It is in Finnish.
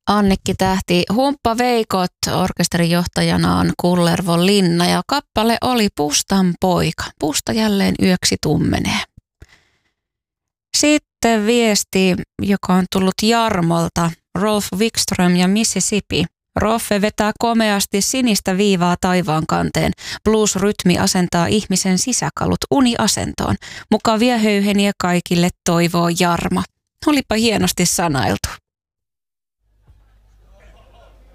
Annekki Tähti. Humppa Veikot orkesterijohtajana on Kullervon Linna ja kappale oli Pustan poika. Pusta jälleen yöksi tummenee. Sitten viesti, joka on tullut Jarmolta. Rolf Wikström ja Mississippi. Roffe vetää komeasti sinistä viivaa taivaan kanteen. Blues-rytmi asentaa ihmisen sisäkalut uniasentoon. Mukavia höyheniä kaikille toivoo Jarmo. Olipa hienosti sanailtu.